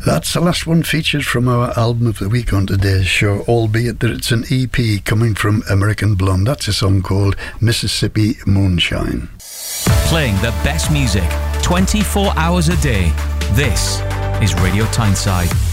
That's the last one featured from our album of the week on today's show, albeit that it's an EP coming from American Blonde. That's a song called Mississippi Moonshine. Playing the best music 24 hours a day. This is Radio Tyneside.